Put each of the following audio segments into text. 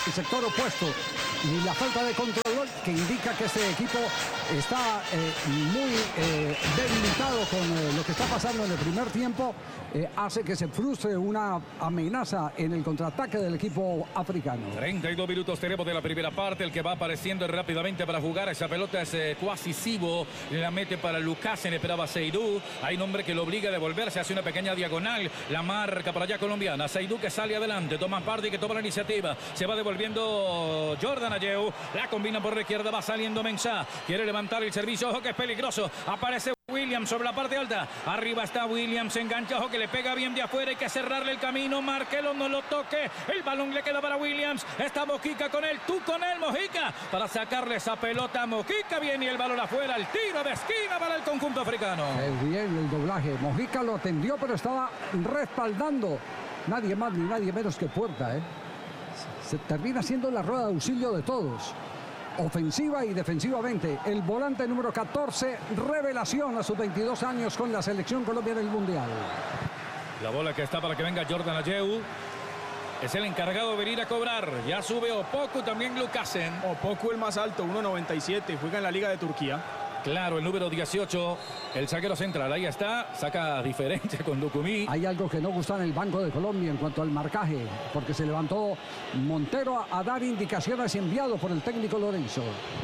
el sector opuesto. Y la falta de control que indica que este equipo está muy debilitado con lo que está pasando en el primer tiempo, hace que se frustre una amenaza en el contraataque del equipo africano. 32 minutos tenemos de la primera parte. El que va apareciendo rápidamente para jugar esa pelota es Kwasi Sibo. La mete para Lucasen, esperaba Seydou. Hay un hombre que lo obliga a devolverse, hace una pequeña diagonal. La marca para allá colombiana. Seydou que sale adelante. Thomas Partey que toma la iniciativa. Se va devolviendo Jordan Ayew. La combina por la izquierda. Va saliendo Mensah. Quiere levantar el servicio. Ojo que es peligroso. Aparece Williams sobre la parte alta. Arriba está Williams. Engancha. Ojo que le pega bien de afuera. Hay que cerrarle el camino. Marquelo no lo toque. El balón le queda para Williams. Está Mojica con él. Tú con él, Mojica. Para sacarle esa pelota a Mojica. Viene y el balón afuera. El tiro de esquina para el conjunto africano. Bien el doblaje. Mojica lo atendió, pero estaba respaldando. Nadie más ni nadie menos que Puerta, Se termina siendo la rueda de auxilio de todos. Ofensiva y defensivamente. El volante número 14, revelación a sus 22 años con la selección Colombia del Mundial. La bola que está para que venga Jordan Ayew. Es el encargado de venir a cobrar. Ya sube Opoku, también Lucasen. Opoku el más alto, 1.97. Juega en la Liga de Turquía. Claro, el número 18, el zaguero central. Ahí está, saca diferencia con Lucumí. Hay algo que no gusta en el Banco de Colombia en cuanto al marcaje, porque se levantó Montero a dar indicaciones enviado por el técnico Lorenzo.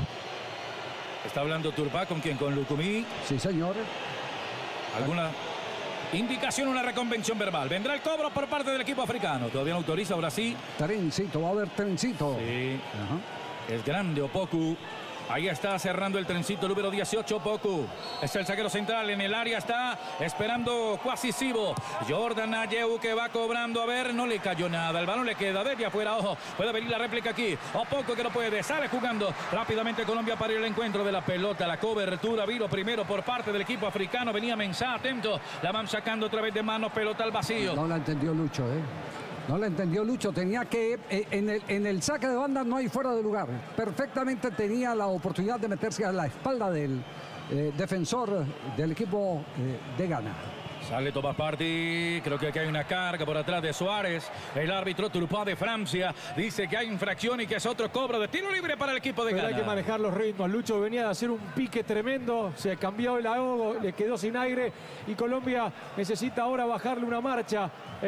Está hablando Turpá, ¿con quién? ¿Con Lucumí? Sí, señor. ¿Alguna indicación, una reconvención verbal? Vendrá el cobro por parte del equipo africano. Todavía no autoriza Brasil. Trencito, va a haber trencito. Sí. Es grande Opoku. Ahí está cerrando el trencito número 18, Opoku. Es el zaguero central en el área, está esperando Kwasi Sibo. Jordan Ayew que va cobrando, a ver, no le cayó nada. El balón le queda desde afuera, ojo, puede venir la réplica aquí. Opoku que no puede, sale jugando rápidamente Colombia para el encuentro de la pelota. La cobertura vino primero por parte del equipo africano. Venía Mensah, atento. La van sacando otra vez de manos, pelota al vacío. No la entendió Lucho, No la entendió Lucho, tenía que, en el saque de banda no hay fuera de lugar. Perfectamente tenía la oportunidad de meterse a la espalda del defensor del equipo de Ghana. Sale Thomas Partey, creo que aquí hay una carga por atrás de Suárez. El árbitro Turpin de Francia dice que hay infracción y que es otro cobro de tiro libre para el equipo de Ghana. Pero hay que manejar los ritmos. Lucho venía de hacer un pique tremendo, se cambió el ahogo, le quedó sin aire y Colombia necesita ahora bajarle una marcha.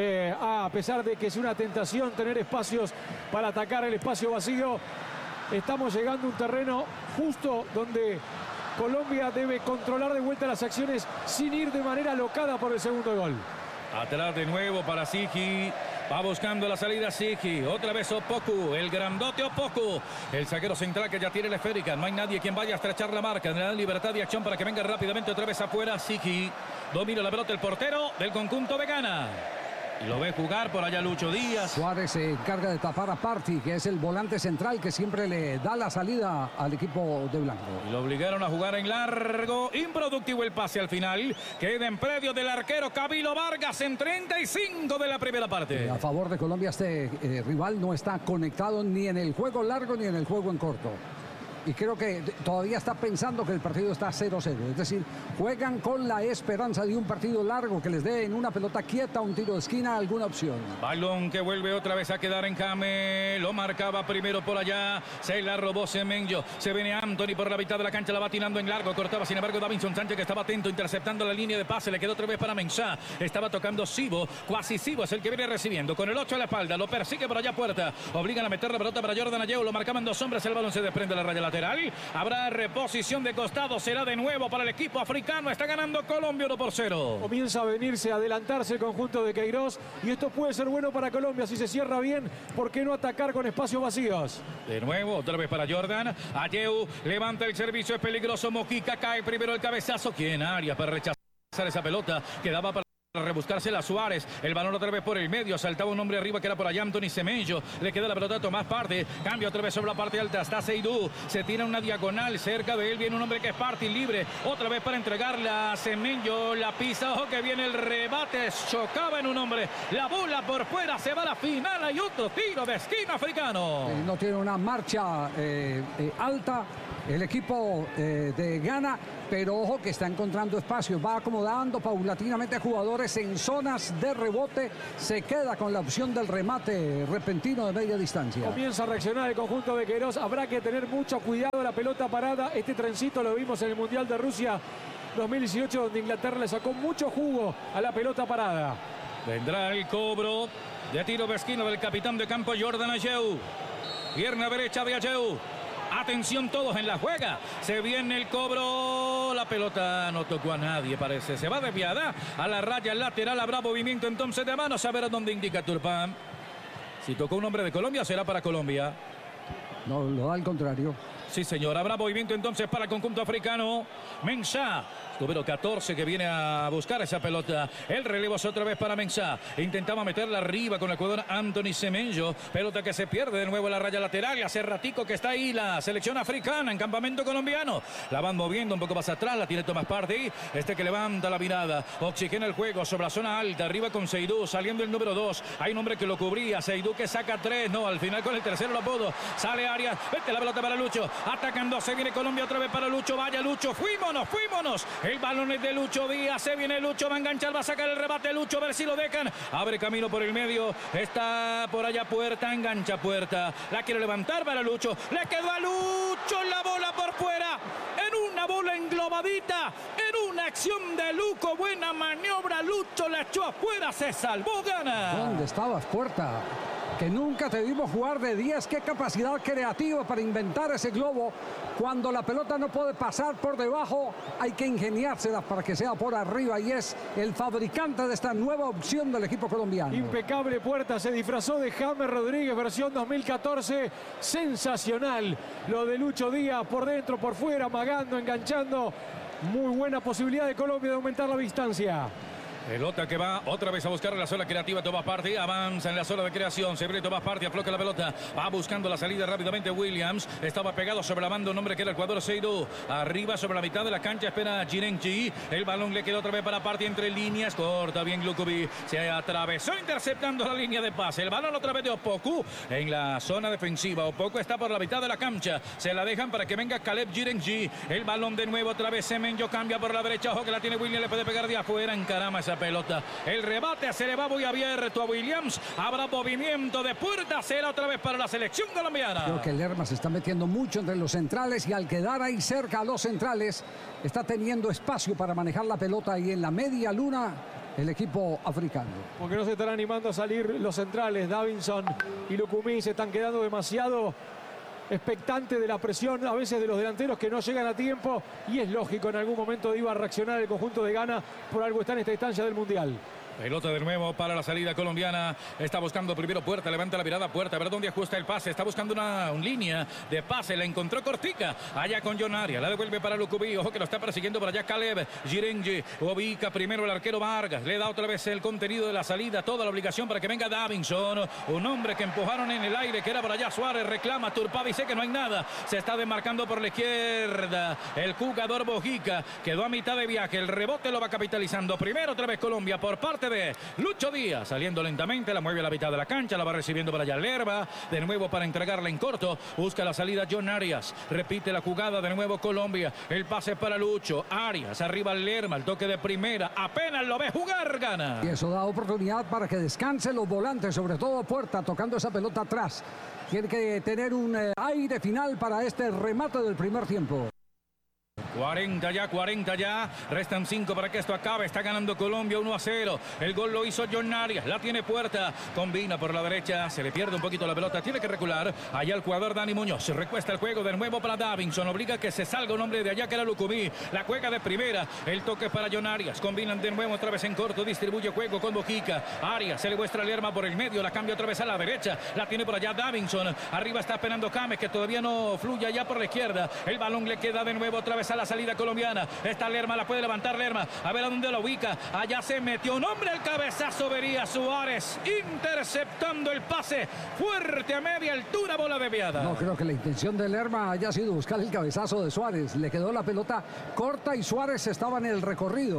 A pesar de que es una tentación tener espacios para atacar el espacio vacío, estamos llegando a un terreno justo donde Colombia debe controlar de vuelta las acciones sin ir de manera alocada por el segundo gol. Atrás de nuevo para Sigi. Va buscando la salida Sigi. Otra vez Opoku. El grandote Opoku. El zaguero central que ya tiene la esférica. No hay nadie quien vaya a estrechar la marca. Le dan libertad de acción para que venga rápidamente otra vez afuera Sigi. Domina la pelota el portero del conjunto de Ghana. Lo ve jugar por allá Lucho Díaz. Suárez se encarga de tapar a Partey, que es el volante central que siempre le da la salida al equipo de blanco. Y lo obligaron a jugar en largo. Improductivo el pase al final. Queda en predio del arquero Camilo Vargas en 35 de la primera parte. A favor de Colombia este rival no está conectado ni en el juego largo ni en el juego en corto. Y creo que todavía está pensando que el partido está 0-0. Es decir, juegan con la esperanza de un partido largo que les dé en una pelota quieta, un tiro de esquina, alguna opción. Balón que vuelve otra vez a quedar en Jame. Lo marcaba primero por allá. Se la robó Semenyo. Se viene Anthony por la mitad de la cancha. La va tirando en largo. Cortaba sin embargo Davinson Sánchez, que estaba atento interceptando la línea de pase. Le quedó otra vez para Mensah. Estaba tocando Sibo. Kwasi Sibo es el que viene recibiendo. Con el 8 a la espalda. Lo persigue por allá Puerta. Obligan a meter la pelota para Jordan Ayew. Lo marcaban dos hombres. El balón se desprende de la raya lateral. Habrá reposición de costado, será de nuevo para el equipo africano. Está ganando Colombia 1-0. Comienza a venirse, a adelantarse el conjunto de Queiroz y esto puede ser bueno para Colombia si se cierra bien. ¿Por qué no atacar con espacios vacíos? De nuevo, otra vez para Jordan. Ayew levanta el servicio, es peligroso. Mojica cae primero el cabezazo. ¿Quién Arias para rechazar esa pelota? Quedaba para rebuscársela a Suárez, el balón otra vez por el medio, saltaba un hombre arriba que era por allá Anthony Semenyo, le queda la pelota a Tomás Partey, cambia otra vez sobre la parte alta, está Seydou, se tira una diagonal, cerca de él viene un hombre que es Partey libre, otra vez para entregarla a Semenyo, la pisa, ojo que viene el rebate, chocaba en un hombre, la bola por fuera, se va a la final, hay otro tiro de esquina africano. No tiene una marcha alta el equipo de Ghana, pero ojo que está encontrando espacios, va acomodando paulatinamente jugadores en zonas de rebote, se queda con la opción del remate repentino de media distancia. Comienza a reaccionar el conjunto de Queiroz, habrá que tener mucho cuidado la pelota parada, este trencito lo vimos en el Mundial de Rusia 2018, donde Inglaterra le sacó mucho jugo a la pelota parada. Vendrá el cobro de tiro de esquina del capitán de campo Jordan Ayew. Pierna derecha de Ayew. Atención todos en la juega. Se viene el cobro. La pelota no tocó a nadie, parece. Se va desviada a la raya lateral. Habrá movimiento entonces de manos. A ver a dónde indica Turpán. Si tocó un hombre de Colombia, será para Colombia. No, lo da al contrario. Sí, señor. Habrá movimiento entonces para el conjunto africano. Mensah, número 14, que viene a buscar esa pelota. El relevo es otra vez para Mensah. Intentaba meterla arriba con el jugador Anthony Semenyo. Pelota que se pierde de nuevo en la raya lateral. Y hace ratico que está ahí la selección africana en campamento colombiano. La van moviendo un poco más atrás. La tiene Thomas Partey. Este que levanta la mirada. Oxigena el juego sobre la zona alta. Arriba con Seydou. Saliendo el número 2. Hay un hombre que lo cubría. Seydou que saca 3. No, al final con el tercero lo pudo. Sale Arias. Vete la pelota para Lucho. Atacando. Se viene Colombia otra vez para Lucho. Vaya Lucho. Fuímonos, fuímonos. El balón es de Lucho Díaz. Se viene Lucho. Va a enganchar. Va a sacar el rebate Lucho. A ver si lo dejan. Abre camino por el medio. Está por allá Puerta. Engancha Puerta. La quiere levantar para Lucho. Le quedó a Lucho la bola por fuera. En una bola englobadita. En una acción de Luco. Buena maniobra. Lucho la echó afuera. Se salvó. Gana. ¿Dónde estabas, Puerta? Que nunca te vimos jugar de 10. Qué capacidad creativa para inventar ese globo. Cuando la pelota no puede pasar por debajo, hay que ingeniársela para que sea por arriba. Y es el fabricante de esta nueva opción del equipo colombiano. Impecable Puerta, se disfrazó de James Rodríguez, versión 2014. Sensacional lo de Lucho Díaz, por dentro, por fuera, amagando, enganchando. Muy buena posibilidad de Colombia de aumentar la distancia. Pelota que va otra vez a buscar la zona creativa. Thomas Partey avanza en la zona de creación. Se viene Thomas Partey, afloca la pelota. Va buscando la salida rápidamente Williams. Estaba pegado sobre la banda un hombre que era el jugador Seydou. Arriba sobre la mitad de la cancha espera Girenchi. El balón le quedó otra vez para Partey entre líneas. Corta bien Lukovic. Se atravesó interceptando la línea de pase. El balón otra vez de Opoku en la zona defensiva. Opoku está por la mitad de la cancha. Se la dejan para que venga Caleb Girenchi. El balón de nuevo otra vez Semenyo cambia por la derecha. Ojo que la tiene Williams. Le puede pegar de afuera. Encarama esa pelota. El rebate se le va muy abierto a Williams. Habrá movimiento de Puerta. Será otra vez para la selección colombiana. Creo que Lerma se está metiendo mucho entre los centrales y al quedar ahí cerca a los centrales está teniendo espacio para manejar la pelota y en la media luna el equipo africano. Porque no se están animando a salir los centrales. Davinson y Lucumí se están quedando demasiado expectante de la presión a veces de los delanteros que no llegan a tiempo, y es lógico, en algún momento iba a reaccionar el conjunto de Ghana, por algo está en esta instancia del Mundial. Pelota de nuevo para la salida colombiana. Está buscando primero Puerta. Levanta la mirada Puerta. A ver dónde ajusta el pase. Está buscando una línea de pase. La encontró cortica. Allá con John Arias. La devuelve para Lukubi. Ojo que lo está persiguiendo por allá Caleb Girenji. Ubica primero el arquero Vargas. Le da otra vez el contenido de la salida. Toda la obligación para que venga Davinson. Un hombre que empujaron en el aire. Que era por allá Suárez. Reclama Turpá. Dice que no hay nada. Se está demarcando por la izquierda. El jugador Bojica. Quedó a mitad de viaje. El rebote lo va capitalizando. Primero otra vez Colombia por parte de Lucho Díaz, saliendo lentamente, la mueve a la mitad de la cancha, la va recibiendo para allá Lerma, de nuevo para entregarla en corto, busca la salida John Arias, repite la jugada de nuevo Colombia, el pase para Lucho, Arias, arriba Lerma, el toque de primera, apenas lo ve jugar, Gana. Y eso da oportunidad para que descansen los volantes, sobre todo Puerta, tocando esa pelota atrás. Tiene que tener un aire final para este remate del primer tiempo. 40 ya, restan 5 para que esto acabe. Está ganando Colombia 1-0. El gol lo hizo John Arias, la tiene Puerta, combina por la derecha, se le pierde un poquito la pelota, tiene que recular. Allá el jugador Dani Muñoz, se recuesta el juego de nuevo para Davinson, obliga a que se salga un hombre de allá que era Lucumí, la juega de primera, el toque para John Arias, combinan de nuevo otra vez en corto, distribuye juego con Bojica, Arias se le muestra a Lerma por el medio, la cambia otra vez a la derecha, la tiene por allá Davinson, arriba está esperando James que todavía no fluye allá por la izquierda, el balón le queda de nuevo otra vez a la salida colombiana. Está Lerma, la puede levantar Lerma. A ver a dónde la ubica. Allá se metió un hombre, el cabezazo vería Suárez interceptando el pase fuerte a media altura, bola desviada. No creo que la intención de Lerma haya sido buscar el cabezazo de Suárez. Le quedó la pelota corta y Suárez estaba en el recorrido.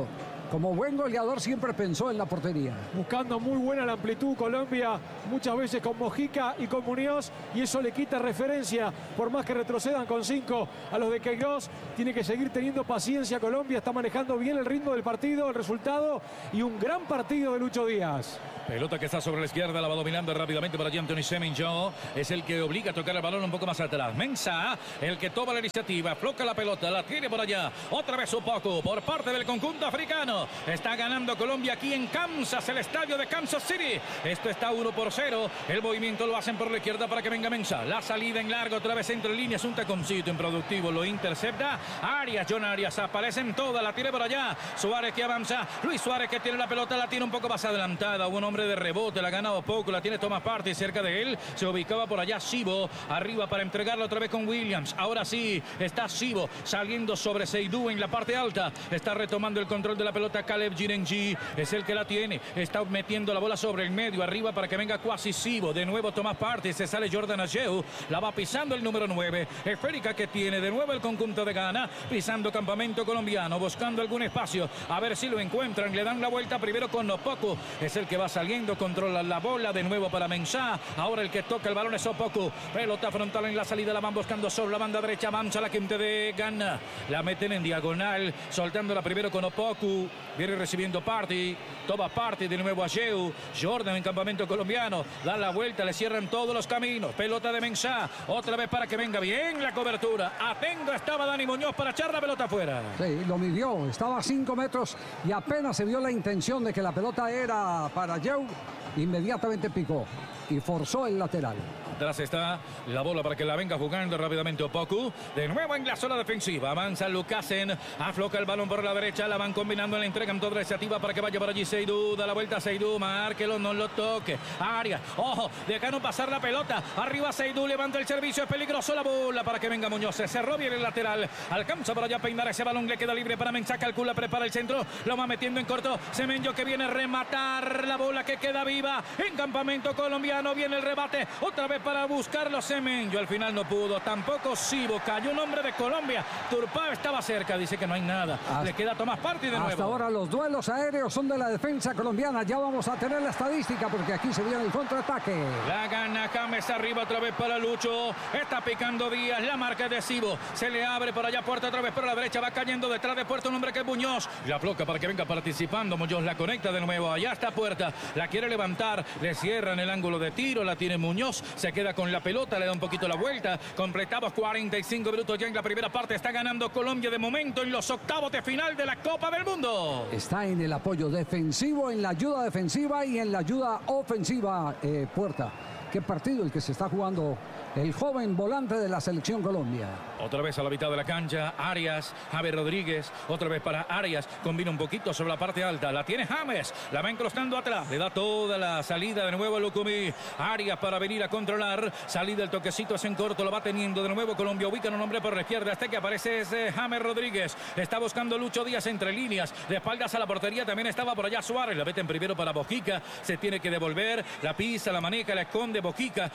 como buen goleador siempre pensó en la portería. Buscando muy buena la amplitud Colombia, muchas veces con Mojica y con Muñoz, y eso le quita referencia, por más que retrocedan con 5 a los de Queiroz. Tiene que seguir teniendo paciencia Colombia, está manejando bien el ritmo del partido, el resultado, y un gran partido de Lucho Díaz. Pelota que está sobre la izquierda, la va dominando rápidamente para Anthony Semenyo. Es el que obliga a tocar el balón un poco más atrás. Mensah, el que toma la iniciativa, floca la pelota, la tiene por allá. Otra vez un poco por parte del conjunto africano. Está ganando Colombia aquí en Kansas, el estadio de Kansas City. Esto está 1-0. El movimiento lo hacen por la izquierda para que venga Mensah. La salida en largo, otra vez entre líneas, un taconcito improductivo, lo intercepta. Arias, John Arias, aparecen todas, la tiene por allá. Suárez que avanza, Luis Suárez que tiene la pelota, la tiene un poco más adelantada. Un hombre de rebote, la ha ganado poco, la tiene Thomas Partey cerca de él. Se ubicaba por allá Sibo, arriba para entregarla otra vez con Williams. Ahora sí, está Sibo saliendo sobre Seydou en la parte alta. Está retomando el control de la pelota Caleb Girengi, es el que la tiene. Está metiendo la bola sobre el medio, arriba para que venga Kwasi Sibo. De nuevo Thomas Partey, se sale Jordan Ayew, la va pisando el número 9. Esférica que tiene de nuevo el conjunto de Ghana, pisando campamento colombiano, buscando algún espacio, a ver si lo encuentran. Le dan la vuelta primero con Opoku, es el que va saliendo, controla la bola de nuevo para Mensah. Ahora el que toca el balón es Opoku. Pelota frontal en la salida, la van buscando sobre la banda derecha. Avanza la gente de Ghana, la meten en diagonal, soltándola primero con Opoku. Viene recibiendo Partey, toma Partey de nuevo a Ayew. Jordan en campamento colombiano, dan la vuelta, le cierran todos los caminos. Pelota de Mensah, otra vez para que venga bien la cobertura. Atento estaba Dani Muñoz para echar la pelota afuera. Sí, lo midió, estaba a 5 metros y apenas se vio la intención de que la pelota era para Ayew, inmediatamente picó y forzó el lateral. Atrás está la bola para que la venga jugando rápidamente Opoku. De nuevo en la zona defensiva. Avanza Lucasen. Afloca el balón por la derecha. La van combinando en la entrega en toda la iniciativa para que vaya por allí Seydou. Da la vuelta a Seydou. Márquelo, no lo toque. Arias. Ojo, dejaron pasar la pelota. Arriba Seydou. Levanta el servicio. Es peligroso la bola para que venga Muñoz. Se cerró bien el lateral. Alcanza por allá a peinar ese balón. Le queda libre para Mensah. Calcula, prepara el centro. Lo va metiendo en corto. Semenyo que viene a rematar la bola que queda viva. En campamento colombiano viene el rebate. Otra vez para buscarlo Semenyo, al final no pudo, tampoco Sibo, cayó un hombre de Colombia, Turpao estaba cerca, dice que no hay nada, le queda Thomas Partey de nuevo. Hasta ahora los duelos aéreos son de la defensa colombiana, ya vamos a tener la estadística porque aquí se viene el contraataque. La gana James arriba otra vez para Lucho, está picando Díaz, la marca de Sibo, se le abre por allá Puerta otra vez por la derecha, va cayendo detrás de Puerta un hombre que es Muñoz, la bloca para que venga participando, Muñoz la conecta de nuevo, allá está Puerta, la quiere levantar, le cierran el ángulo de tiro, la tiene Muñoz, se queda con la pelota, le da un poquito la vuelta. Completamos 45 minutos ya en la primera parte. Está ganando Colombia de momento en los octavos de final de la Copa del Mundo. Está en el apoyo defensivo, en la ayuda defensiva y en la ayuda ofensiva, Puerta. Qué partido el que se está jugando el joven volante de la selección Colombia. Otra vez a la mitad de la cancha, Arias, Javier Rodríguez, otra vez para Arias, combina un poquito sobre la parte alta, la tiene James, la va encrostando atrás, le da toda la salida de nuevo a Lucumí, Arias para venir a controlar, salida el toquecito es en corto, lo va teniendo de nuevo Colombia, ubica un hombre por la izquierda, este que aparece es James Rodríguez, está buscando Lucho Díaz entre líneas, de espaldas a la portería, también estaba por allá Suárez, la meten primero para Mojica, se tiene que devolver, la pisa, la maneja, la esconde Mojica,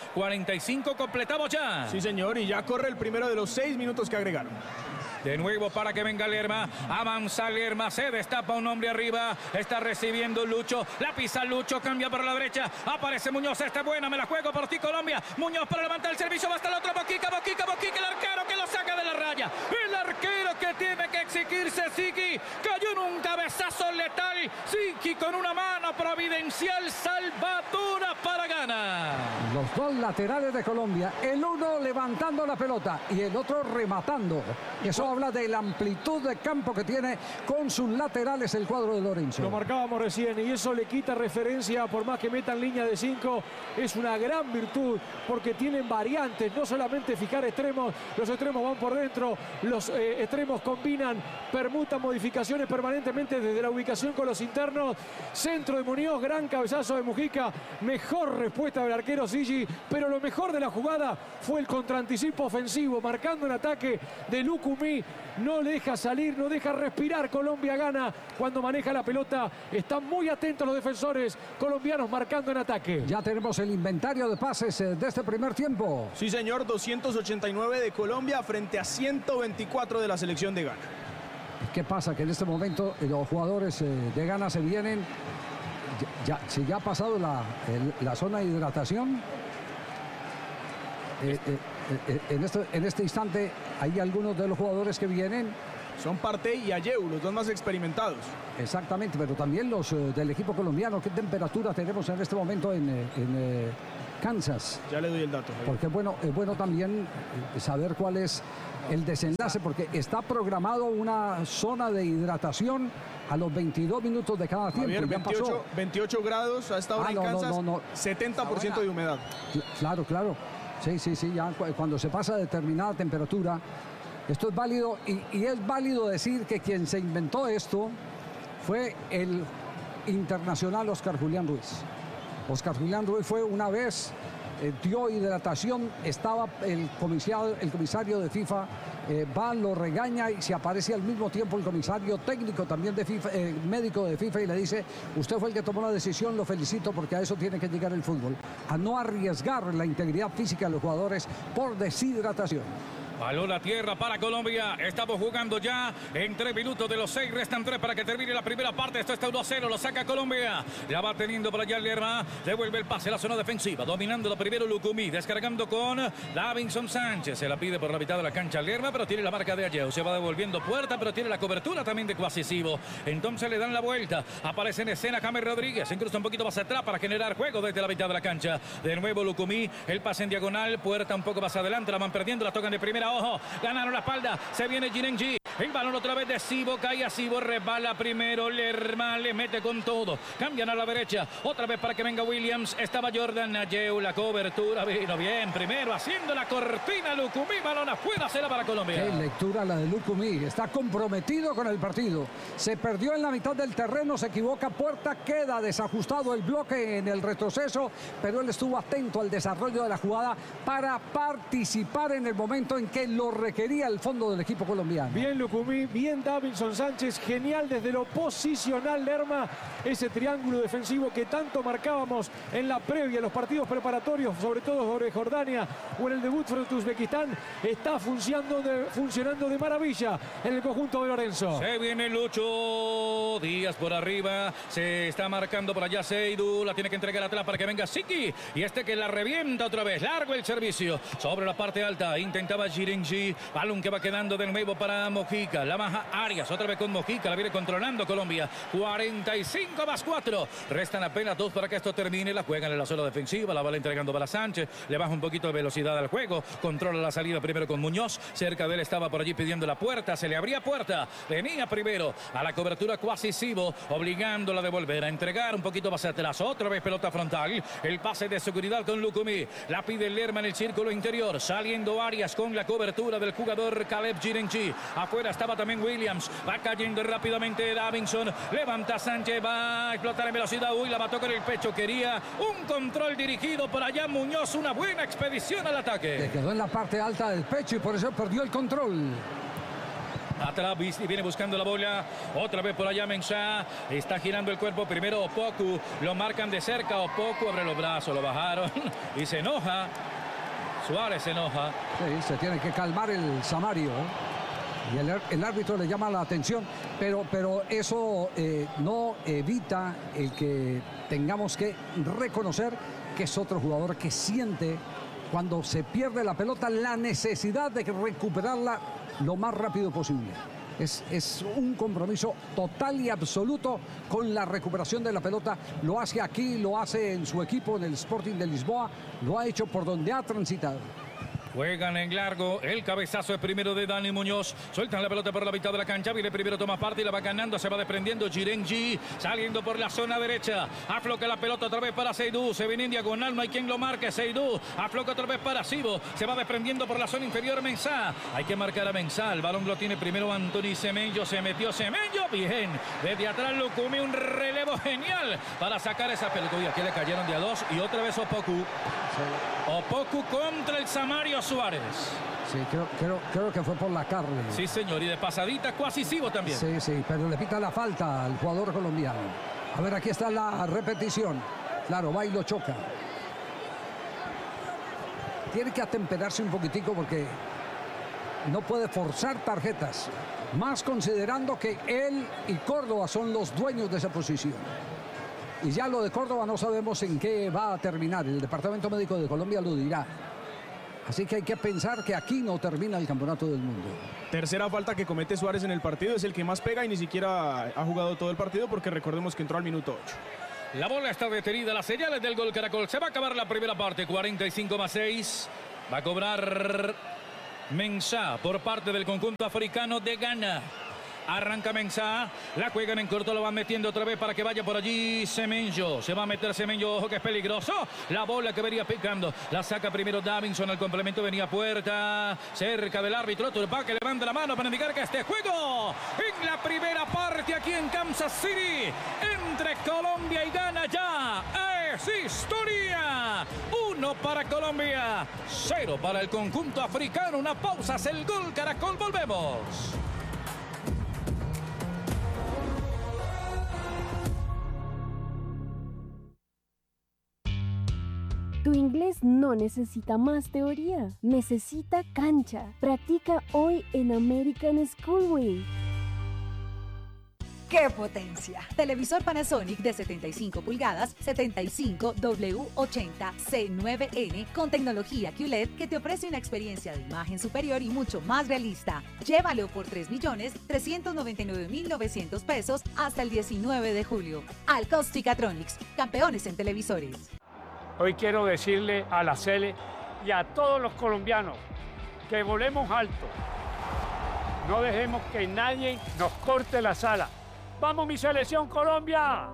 45 completamos ya. Sí, señor, y ya corre el primero de los 6 minutos que agregaron. De nuevo para que venga Lerma, avanza Lerma, se destapa un hombre arriba, está recibiendo Lucho, la pisa Lucho, cambia por la derecha, aparece Muñoz, está buena, me la juego por ti Colombia, Muñoz para levantar el servicio, va hasta el otro, Mojica, el arquero que lo saca de la raya, el arquero que tiene que exigirse, Siki, cayó en un cabezazo letal, Siki con una mano providencial, salvadora para Ghana. Los dos laterales de Colombia, el uno levantando la pelota y el otro rematando, eso habla de la amplitud de campo que tiene con sus laterales el cuadro de Lorenzo. Lo marcábamos recién y eso le quita referencia, por más que metan línea de 5, es una gran virtud porque tienen variantes, no solamente fijar extremos, los extremos van por dentro, los extremos combinan, permutan modificaciones permanentemente desde la ubicación con los internos. Centro de Muñoz, gran cabezazo de Mujica, mejor respuesta del arquero Sigi, pero lo mejor de la jugada fue el contraanticipo ofensivo, marcando en ataque de Lucumí. No le deja salir, no deja respirar. Colombia gana cuando maneja la pelota. Están muy atentos los defensores colombianos marcando en ataque. Ya tenemos el inventario de pases de este primer tiempo. Sí, señor, 289 de Colombia frente a 124 de la selección de Ghana. ¿Qué pasa? Que en este momento los jugadores de Ghana se vienen. Si ya ha pasado la zona de hidratación. En este instante hay algunos de los jugadores que vienen. Son Partey y Ayew, los dos más experimentados. Exactamente, pero también los del equipo colombiano. ¿Qué temperatura tenemos en este momento en Kansas? Ya le doy el dato. Porque es bueno también saber cuál es el desenlace, porque está programado una zona de hidratación a los 22 minutos de cada tiempo. Javier, 28 grados a esta hora en Kansas, 70% de humedad. Claro. Sí, ya cuando se pasa determinada temperatura, esto es válido y es válido decir que quien se inventó esto fue el internacional Oscar Julián Ruiz. Oscar Julián Ruiz fue una vez, dio hidratación, estaba el comisario de FIFA, va, lo regaña y se aparece al mismo tiempo el comisario técnico también de FIFA, médico de FIFA, y le dice: usted fue el que tomó la decisión, lo felicito, porque a eso tiene que llegar el fútbol, a no arriesgar la integridad física de los jugadores por deshidratación. Balón a tierra para Colombia. Estamos jugando ya en 3 minutos de los 6. Restan 3 para que termine la primera parte. Esto está 1-0. Lo saca Colombia. Ya va teniendo por allá Lerma. Devuelve el pase a la zona defensiva. Dominando lo primero Lucumí. Descargando con Davinson Sánchez. Se la pide por la mitad de la cancha Lerma, pero tiene la marca de Ayew. Se va devolviendo Puerta, pero tiene la cobertura también de Cuasisivo. Entonces le dan la vuelta. Aparece en escena James Rodríguez. Se incrusta un poquito más atrás para generar juego desde la mitad de la cancha. De nuevo Lucumí. El pase en diagonal. Puerta un poco más adelante. La van perdiendo. La tocan de primera. Ojo, ganaron la espalda, se viene Jirenji, el balón otra vez de Sibo, cae a Sibo, resbala primero Lerma, le mete con todo, cambian a la derecha, otra vez para que venga Williams, estaba Jordan Ayew, la cobertura vino bien, primero haciendo la cortina Lucumí, balón afuera, será para Colombia. Qué lectura la de Lucumí, está comprometido con el partido, se perdió en la mitad del terreno, se equivoca Puerta, queda desajustado el bloque en el retroceso, pero él estuvo atento al desarrollo de la jugada para participar en el momento en que lo requería el fondo del equipo colombiano. Bien Lucumí, bien Davinson Sánchez, genial desde lo posicional Lerma, ese triángulo defensivo que tanto marcábamos en la previa, en los partidos preparatorios, sobre todo sobre Jordania o en el debut frente a Uzbekistán, está funcionando de maravilla en el conjunto de Lorenzo. Se viene Lucho Díaz por arriba, se está marcando por allá Seydou, la tiene que entregar atrás para que venga Siki, y este que la revienta otra vez, largo el servicio, sobre la parte alta, intentaba Jirenji, balón que va quedando de nuevo para Mojica, la baja Arias, otra vez con Mojica, la viene controlando Colombia, 45+4, restan apenas 2 para que esto termine, la juegan en la zona defensiva, la va entregando para Sánchez, le baja un poquito de velocidad al juego, controla la salida primero con Muñoz, cerca de él estaba por allí pidiendo la Puerta, se le abría Puerta, venía primero a la cobertura Cuasisivo, obligándola a devolver, a entregar un poquito más atrás, otra vez pelota frontal, el pase de seguridad con Lucumí, la pide Lerma en el círculo interior, saliendo Arias con la cobertura del jugador Caleb Jirenji, afuera estaba también Williams, va cayendo rápidamente Davinson, levanta Sánchez, va a explotar en velocidad, uy, la mató con el pecho, quería un control dirigido por allá Muñoz, una buena expedición al ataque. Que quedó en la parte alta del pecho y por eso perdió el control. Atrás viene buscando la bola, otra vez por allá Mensah, está girando el cuerpo, primero Opoku, lo marcan de cerca, Opoku abre los brazos, lo bajaron y se enoja, Suárez se enoja. Sí, se tiene que calmar el Samario, y el árbitro le llama la atención, pero eso no evita el que tengamos que reconocer que es otro jugador que siente cuando se pierde la pelota la necesidad de recuperarla lo más rápido posible. Es un compromiso total y absoluto con la recuperación de la pelota. Lo hace aquí, lo hace en su equipo, en el Sporting de Lisboa, lo ha hecho por donde ha transitado. Juegan en largo, el cabezazo es primero de Dani Muñoz, sueltan la pelota por la mitad de la cancha, viene primero, toma parte y la va ganando, se va desprendiendo Jirenji, saliendo por la zona derecha, afloca la pelota otra vez para Seydou, se viene en diagonal, no hay quien lo marque, Seydou, afloca otra vez para Sibo, se va desprendiendo por la zona inferior Mensah, hay que marcar a Mensah, el balón lo tiene primero Anthony Semenyo, se metió Semenyo, bien, desde atrás Lucumí, un relevo genial para sacar esa pelota, y aquí le cayeron de a 2 y otra vez Opoku. Opoku contra el Samario Suárez. Sí, creo que fue por la carne. Sí, señor, y de pasadita Cuasisivo también. Sí, pero le pita la falta al jugador colombiano. A ver, aquí está la repetición. Claro, va y lo choca. Tiene que atemperarse un poquitico porque no puede forzar tarjetas, más considerando que él y Córdoba son los dueños de esa posición. Y ya lo de Córdoba no sabemos en qué va a terminar. El Departamento Médico de Colombia lo dirá. Así que hay que pensar que aquí no termina el Campeonato del Mundo. Tercera falta que comete Suárez en el partido. Es el que más pega y ni siquiera ha jugado todo el partido porque recordemos que entró al minuto 8. La bola está detenida. Las señales del gol Caracol. Se va a acabar la primera parte. 45+6. Va a cobrar Mensah por parte del conjunto africano de Ghana. Arranca Mensah, la juegan en corto, lo van metiendo otra vez para que vaya por allí Semenyo. Se va a meter Semenyo, ojo que es peligroso. La bola que venía picando, la saca primero Davinson, al complemento venía Puerta. Cerca del árbitro, Turpa que levanta la mano para indicar que este juego en la primera parte aquí en Kansas City entre Colombia y Ghana ya es historia. 1 para Colombia, 0 para el conjunto africano. Una pausa, es el gol Caracol, volvemos. Tu inglés no necesita más teoría, necesita cancha. Practica hoy en American Schoolway. ¡Qué potencia! Televisor Panasonic de 75 pulgadas, 75W80C9N con tecnología QLED que te ofrece una experiencia de imagen superior y mucho más realista. Llévalo por 3.399.900 pesos hasta el 19 de julio. Alcostica-Tronics, campeones en televisores. Hoy quiero decirle a la Sele y a todos los colombianos que volemos alto. No dejemos que nadie nos corte las alas. ¡Vamos, mi selección Colombia!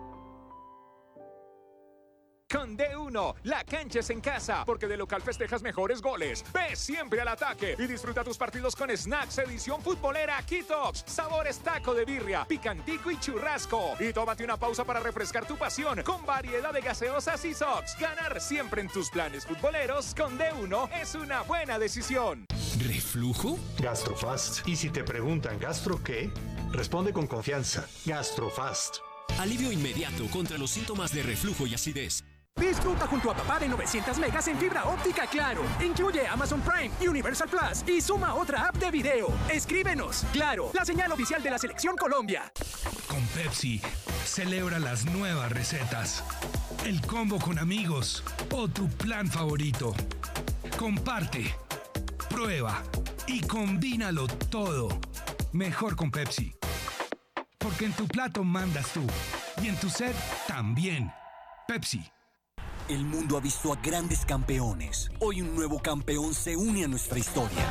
Con D1, la cancha es en casa, porque de local festejas mejores goles. Ve siempre al ataque y disfruta tus partidos con Snacks edición futbolera Kitox. Sabores taco de birria, picantico y churrasco. Y tómate una pausa para refrescar tu pasión con variedad de gaseosas y sox. Ganar siempre en tus planes futboleros con D1 es una buena decisión. ¿Reflujo? Gastrofast. Y si te preguntan ¿gastro qué? Responde con confianza. Gastrofast. Alivio inmediato contra los síntomas de reflujo y acidez. Disfruta junto a papá de 900 megas en fibra óptica Claro. Incluye Amazon Prime, Universal Plus y suma otra app de video. Escríbenos. Claro, la señal oficial de la Selección Colombia. Con Pepsi, celebra las nuevas recetas. El combo con amigos o tu plan favorito. Comparte, prueba y combínalo todo. Mejor con Pepsi. Porque en tu plato mandas tú y en tu sed también. Pepsi. El mundo ha visto a grandes campeones. Hoy un nuevo campeón se une a nuestra historia.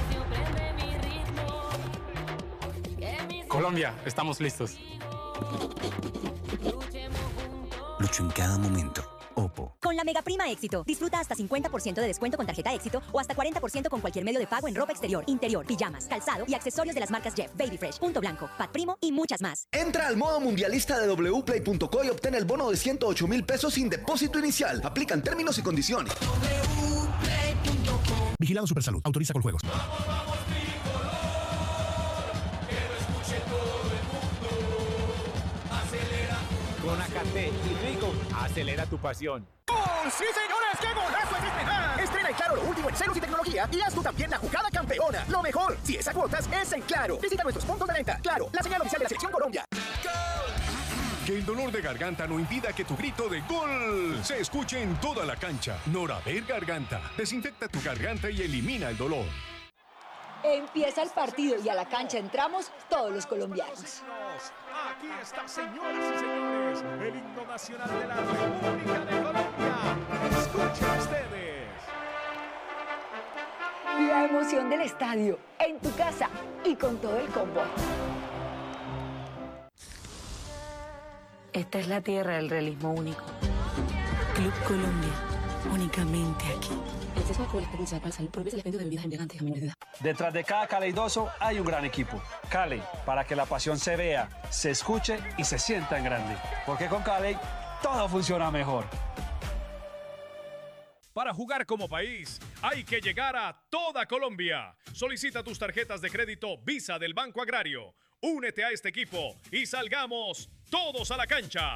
Colombia, estamos listos. Lucho en cada momento. Oppo. Con la Mega Prima Éxito, disfruta hasta 50% de descuento con tarjeta Éxito o hasta 40% con cualquier medio de pago en ropa exterior, interior, pijamas, calzado y accesorios de las marcas Jeff, Baby Fresh, Punto Blanco, Pat Primo y muchas más. Entra al modo mundialista de wplay.co y obtén el bono de 108,000 pesos sin depósito inicial. Aplican términos y condiciones. Vigilado Supersalud. Autoriza con juegos. Con Acate y Rico, acelera tu pasión. ¡Oh, sí, señores! ¡Qué golazo es este! Estrena en Claro lo último en ceros y tecnología y haz tú también la jugada campeona. Lo mejor, si es a cuotas, es en Claro. Visita nuestros puntos de venta. Claro, la señal oficial de la Selección Colombia. Que el dolor de garganta no impida que tu grito de ¡gol! se escuche en toda la cancha. Norader Garganta. Desinfecta tu garganta y elimina el dolor. Empieza el partido y a la cancha entramos todos los colombianos. Aquí está, señoras y señores, el himno nacional de la República de Colombia. Escuchen ustedes. La emoción del estadio, en tu casa y con todo el combo. Esta es la tierra del realismo único. Club Colombia, únicamente aquí. El acceso a alcohol es para salud, prohíbe el expendio de bebidas embriagantes a menores de edad. Detrás de cada caleidoso hay un gran equipo. Cali, para que la pasión se vea, se escuche y se sienta en grande. Porque con Cali todo funciona mejor. Para jugar como país, hay que llegar a toda Colombia. Solicita tus tarjetas de crédito Visa del Banco Agrario. Únete a este equipo y salgamos todos a la cancha.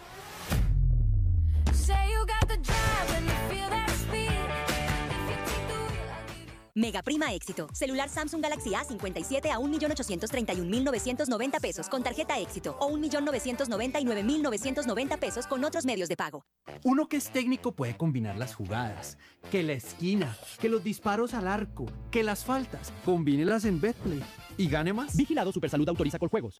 Say you got the drive when you feel that speed. If you take the Mega prima éxito. Celular Samsung Galaxy A57 a 1.831.990 pesos con tarjeta éxito o 1.999.990 pesos con otros medios de pago. Uno que es técnico puede combinar las jugadas, que la esquina, que los disparos al arco, que las faltas. Combínelas en Betplay y gane más. Vigilado Supersalud, autoriza Coljuegos.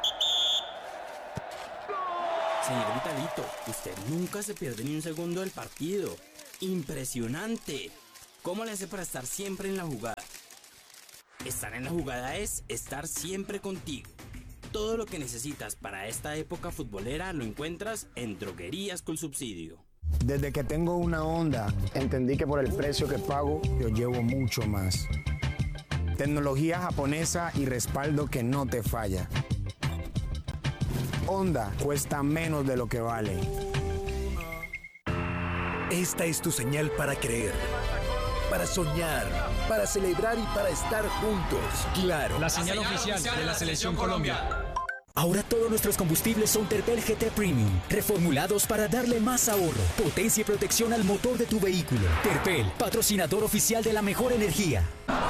Señor Vitalito, usted nunca se pierde ni un segundo del partido. Impresionante. ¿Cómo le hace para estar siempre en la jugada? Estar en la jugada es estar siempre contigo. Todo lo que necesitas para esta época futbolera lo encuentras en Droguerías con Subsidio. Desde que tengo una Honda, entendí que por el precio que pago, yo llevo mucho más. Tecnología japonesa y respaldo que no te falla. Honda cuesta menos de lo que vale. Esta es tu señal para creer, para soñar, para celebrar y para estar juntos. Claro. La señal oficial de la Selección Colombia. Ahora todos nuestros combustibles son Terpel GT Premium, reformulados para darle más ahorro, potencia y protección al motor de tu vehículo. Terpel, patrocinador oficial de la mejor energía.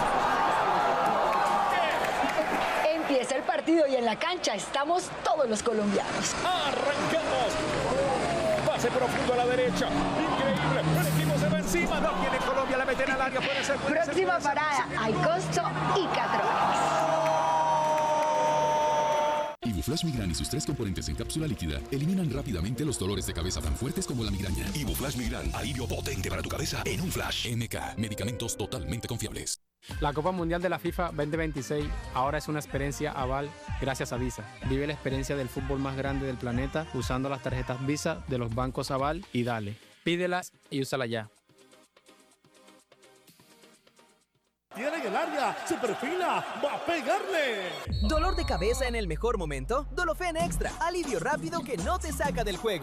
Empieza el partido y en la cancha estamos todos los colombianos. ¡Arrancamos! Pase profundo a la derecha. Increíble. El equipo se va encima. No tiene Colombia. La meten al área. Puede ser. Próxima parada. Alcosto y Catronics. Ibuflash Migran y sus 3 componentes en cápsula líquida eliminan rápidamente los dolores de cabeza tan fuertes como la migraña. Ibuflash Migran, alivio potente para tu cabeza en un flash. MK, medicamentos totalmente confiables. La Copa Mundial de la FIFA 2026 ahora es una experiencia Aval gracias a Visa. Vive la experiencia del fútbol más grande del planeta usando las tarjetas Visa de los bancos Aval y Dale. Pídelas y úsala ya. Tiene en el área, se perfila, va a pegarle. ¿Dolor de cabeza en el mejor momento? Dolofen Extra, alivio rápido que no te saca del juego.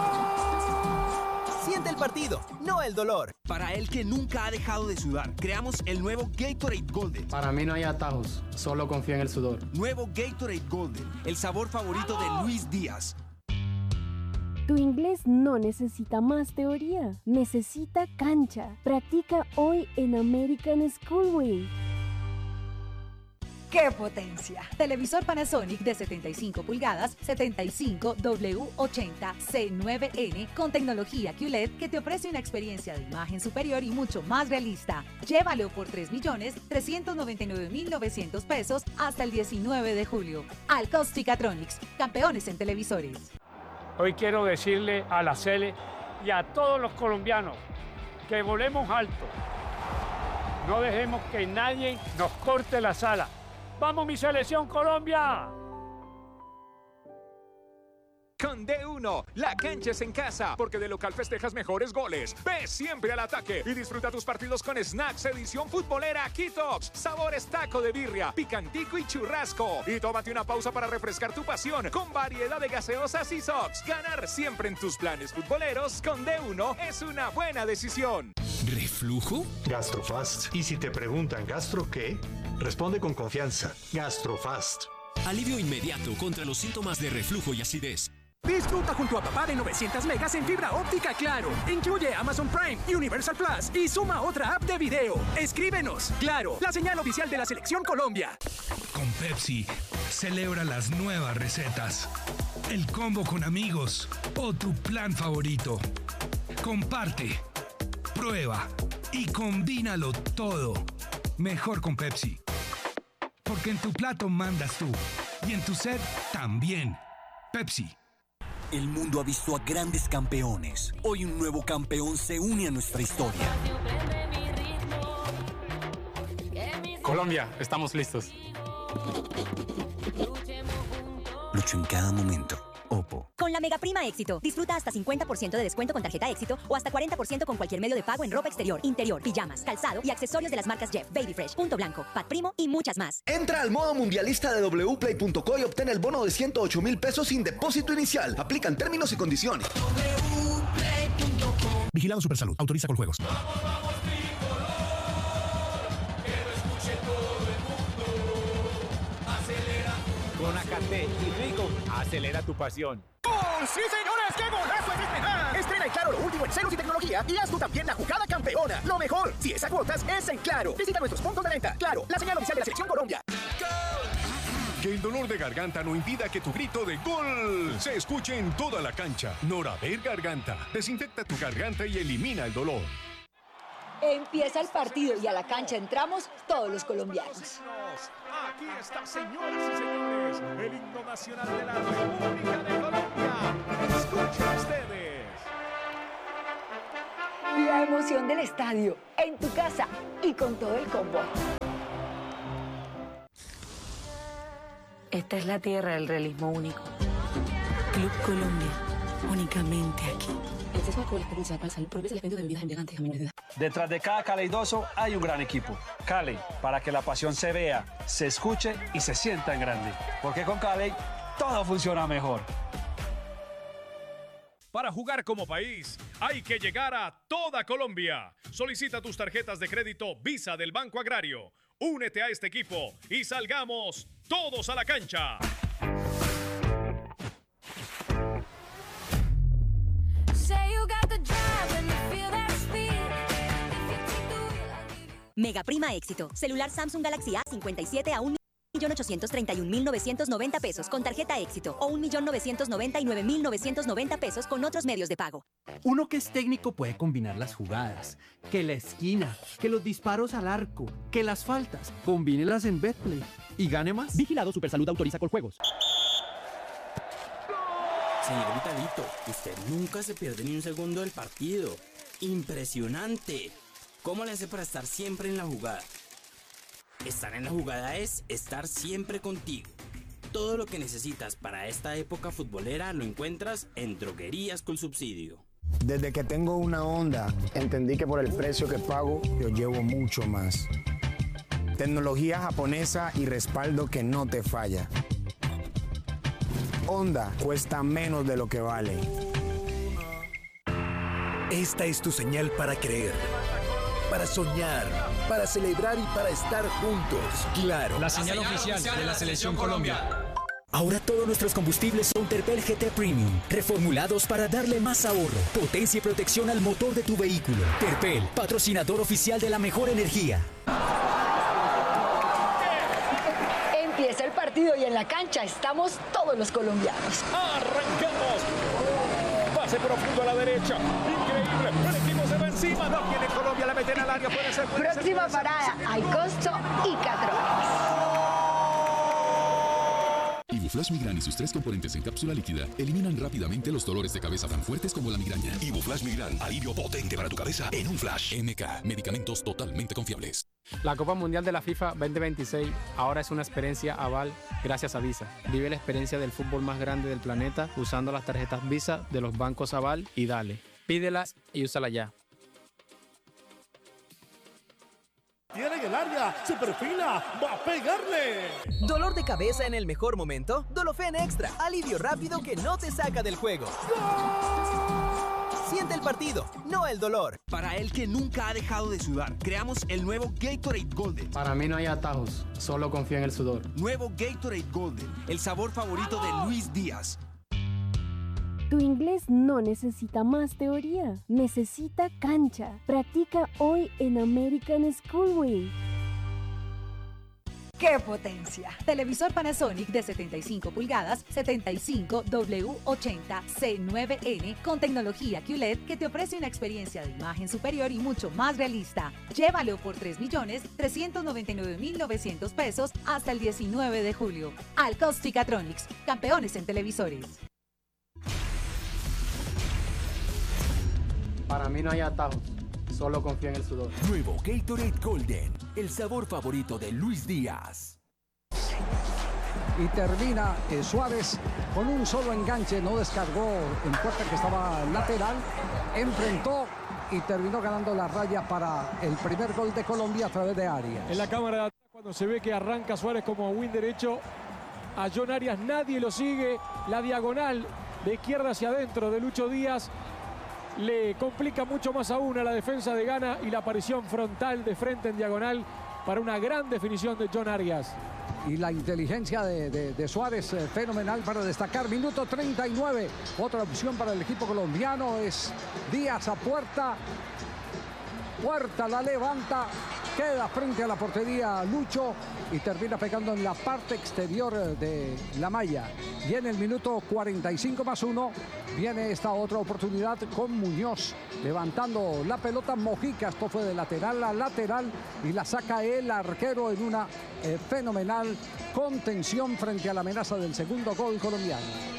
Siente el partido, no el dolor. Para el que nunca ha dejado de sudar, creamos el nuevo Gatorade Golden. Para mí no hay atajos, solo confía en el sudor. Nuevo Gatorade Golden, el sabor favorito de Luis Díaz. Tu inglés no necesita más teoría, necesita cancha. Practica hoy en American Schoolway. ¡Qué potencia! Televisor Panasonic de 75 pulgadas, 75W80C9N con tecnología QLED que te ofrece una experiencia de imagen superior y mucho más realista. Llévalo por 3.399.900 pesos hasta el 19 de julio. Alcosto y Catronics, campeones en televisores. Hoy quiero decirle a la Sele y a todos los colombianos que volemos alto. No dejemos que nadie nos corte la sala. ¡Vamos, mi Selección Colombia! Con D1, la cancha es en casa, porque de local festejas mejores goles. Ve siempre al ataque y disfruta tus partidos con Snacks edición futbolera Kitox. Sabores taco de birria, picantico y churrasco. Y tómate una pausa para refrescar tu pasión con variedad de gaseosas y sox. Ganar siempre en tus planes futboleros con D1 es una buena decisión. ¿Reflujo? Gastrofast. Y si te preguntan ¿gastro qué? Responde con confianza. Gastrofast. Alivio inmediato contra los síntomas de reflujo y acidez. Disfruta junto a papá de 900 megas en fibra óptica Claro. Incluye Amazon Prime, Universal Plus y suma otra app de video. Escríbenos. Claro, la señal oficial de la Selección Colombia. Con Pepsi, celebra las nuevas recetas. El combo con amigos o tu plan favorito. Comparte, prueba y combínalo todo. Mejor con Pepsi. Porque en tu plato mandas tú y en tu sed también. Pepsi. El mundo ha visto a grandes campeones. Hoy un nuevo campeón se une a nuestra historia. Colombia, estamos listos. Lucho en cada momento. Oppo. Con la Mega Prima Éxito, disfruta hasta 50% de descuento con tarjeta Éxito o hasta 40% con cualquier medio de pago en ropa exterior, interior, pijamas, calzado y accesorios de las marcas Jeff, Baby Fresh, Punto Blanco, Pat Primo y muchas más. Entra al modo mundialista de wplay.co y obtén el bono de 108,000 pesos sin depósito inicial. Aplican términos y condiciones. Vigilado Supersalud, autoriza Coljuegos. Con Acate y Rigo, acelera tu pasión. ¡Oh, sí, señores! ¡Qué golazo en Estrena! Estrena y Claro, lo último en celos y tecnología. día y haz tú también la jugada campeona. Lo mejor, si es a cuotas, es en Claro. Visita nuestros puntos de venta. Claro, la señal oficial de la Selección Colombia. Que el dolor de garganta no impida que tu grito de ¡gol! Se escuche en toda la cancha. Norader Garganta. Desinfecta tu garganta y elimina el dolor. Empieza el partido y a la cancha entramos todos los colombianos. Aquí está, señoras y señores, el himno nacional de la República de Colombia. Escuchen ustedes. La emoción del estadio, en tu casa y con todo el combo. Esta es la tierra del realismo único. Club Colombia, únicamente aquí. El sesgo de experiencia para salud prohíbe el expendio de bebidas embriagantes a menores de edad. Detrás de cada caleidoso hay un gran equipo. Cali, para que la pasión se vea, se escuche y se sienta en grande. Porque con Cali todo funciona mejor. Para jugar como país, hay que llegar a toda Colombia. Solicita tus tarjetas de crédito Visa del Banco Agrario. Únete a este equipo y salgamos todos a la cancha. Mega Prima Éxito. Celular Samsung Galaxy A57 a 1.831.990 pesos con tarjeta Éxito o 1.999.990 pesos con otros medios de pago. Uno que es técnico puede combinar las jugadas, que la esquina, que los disparos al arco, que las faltas. Combínelas en Betplay y gane más. Vigilado Supersalud, autoriza Coljuegos. Señor Vitalito, usted nunca se pierde ni un segundo del partido. Impresionante. ¿Cómo le hace para estar siempre en la jugada? Estar en la jugada es estar siempre contigo. Todo lo que necesitas para esta época futbolera lo encuentras en Droguerías con Subsidio. Desde que tengo una Honda, entendí que por el precio que pago, yo llevo mucho más. Tecnología japonesa y respaldo que no te falla. Honda cuesta menos de lo que vale. Esta es tu señal para creer, para soñar, para celebrar y para estar juntos. Claro. La señal oficial de la Selección Colombia. Ahora todos nuestros combustibles son Terpel GT Premium, reformulados para darle más ahorro, potencia y protección al motor de tu vehículo. Terpel, patrocinador oficial de la mejor energía. Empieza el partido y en la cancha estamos todos los colombianos. ¡Arrancamos! Pase profundo a la derecha. Increíble. El equipo se va encima. No tiene Colombia. La meten al área. Puede ser. Próxima parada. Al Costo y Catrones. Ibuflash Migran y sus 3 componentes en cápsula líquida eliminan rápidamente los dolores de cabeza tan fuertes como la migraña. Ibuflash Migran, alivio potente para tu cabeza en un flash. MK, medicamentos totalmente confiables. La Copa Mundial de la FIFA 2026 ahora es una experiencia Aval gracias a Visa. Vive la experiencia del fútbol más grande del planeta usando las tarjetas Visa de los bancos Aval y Dale. Pídelas y úsala ya. Tiene en el área, se perfila, va a pegarle. ¿Dolor de cabeza en el mejor momento? Dolofen Extra, alivio rápido que no te saca del juego. Siente el partido, no el dolor. Para el que nunca ha dejado de sudar, creamos el nuevo Gatorade Golden. Para mí no hay atajos, solo confía en el sudor. Nuevo Gatorade Golden, el sabor favorito de Luis Díaz. Tu inglés no necesita más teoría, necesita cancha. Practica hoy en American Schoolway. ¡Qué potencia! Televisor Panasonic de 75 pulgadas, 75W80C9N con tecnología QLED que te ofrece una experiencia de imagen superior y mucho más realista. Llévalo por 3.399.900 pesos hasta el 19 de julio. Al Costo y Catronics, campeones en televisores. Para mí no hay atajos, solo confía en el sudor. Nuevo Gatorade Golden, el sabor favorito de Luis Díaz. Y termina Suárez con un solo enganche, no descargó en puerta que estaba lateral, enfrentó y terminó ganando la raya para el primer gol de Colombia a través de Arias. En la cámara de atrás, cuando se ve que arranca Suárez como win derecho, a John Arias nadie lo sigue, la diagonal de izquierda hacia adentro de Lucho Díaz le complica mucho más aún a la defensa de Ghana y la aparición frontal de frente en diagonal para una gran definición de John Arias. y la inteligencia de Suárez, fenomenal para destacar. Minuto 39, otra opción para el equipo colombiano es Díaz a Puerta. Puerta la levanta, queda frente a la portería Lucho y termina pegando en la parte exterior de la malla. Y en el minuto 45+1 viene esta otra oportunidad con Muñoz levantando la pelota. Mojica, esto fue de lateral a lateral y la saca el arquero en una fenomenal contención frente a la amenaza del segundo gol colombiano.